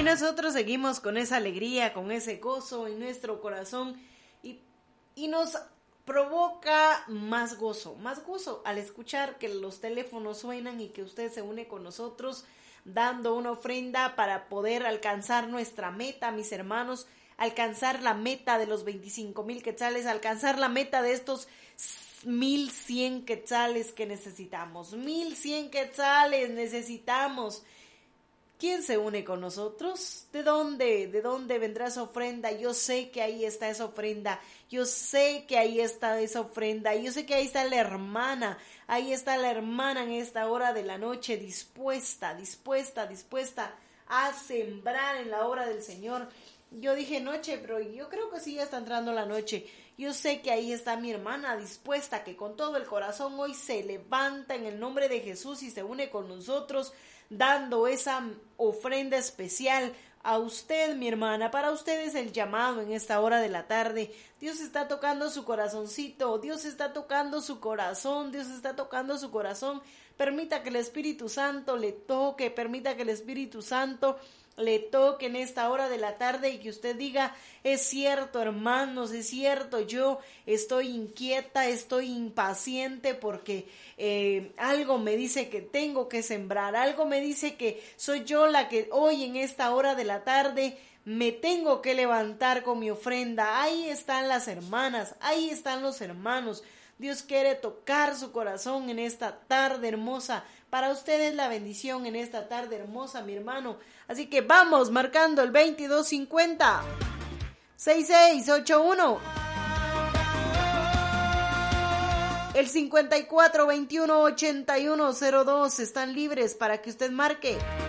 nosotros seguimos con esa alegría, con ese gozo en nuestro corazón y nos provoca más gozo al escuchar que los teléfonos suenan y que usted se une con nosotros dando una ofrenda para poder alcanzar nuestra meta, mis hermanos, alcanzar la meta de los 25,000 quetzales, alcanzar la meta de estos 1,100 quetzales que necesitamos. 1,100 quetzales necesitamos. ¿Quién se une con nosotros? ¿De dónde vendrá esa ofrenda? Yo sé que ahí está esa ofrenda. Yo sé que ahí está esa ofrenda. Yo sé que ahí está la hermana. Ahí está la hermana en esta hora de la noche, dispuesta a sembrar en la obra del Señor. Yo dije noche, pero yo creo que sí ya está entrando la noche. Yo sé que ahí está mi hermana dispuesta, que con todo el corazón hoy se levanta en el nombre de Jesús y se une con nosotros, dando esa ofrenda especial a usted, mi hermana. Para usted es el llamado en esta hora de la tarde. Dios está tocando su corazoncito, Dios está tocando su corazón, Dios está tocando su corazón. Permita que el Espíritu Santo le toque, permita que el Espíritu Santo le toque en esta hora de la tarde y que usted diga, es cierto, hermanos, es cierto, yo estoy inquieta, estoy impaciente porque algo me dice que tengo que sembrar, algo me dice que soy yo la que hoy en esta hora de la tarde me tengo que levantar con mi ofrenda. Ahí están las hermanas, ahí están los hermanos. Dios quiere tocar su corazón en esta tarde hermosa. Para usted es la bendición en esta tarde hermosa, mi hermano. Así que vamos marcando el 2250 6681, el 5421 8102. Están libres para que usted marque.